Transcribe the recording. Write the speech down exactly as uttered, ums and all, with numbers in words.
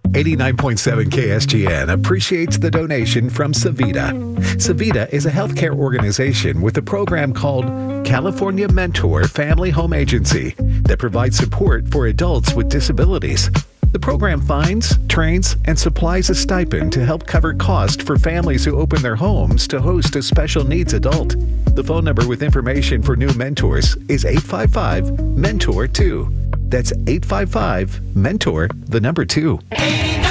eighty-nine point seven K S G N appreciates the donation from Savita. Savita is a healthcare organization with a program called California Mentor Family Home Agency that provides support for adults with disabilities. The program finds, trains, and supplies a stipend to help cover costs for families who open their homes to host a special needs adult. The phone number with information for new mentors is eight five five, mentor two. That's eight five five, mentor, the number two.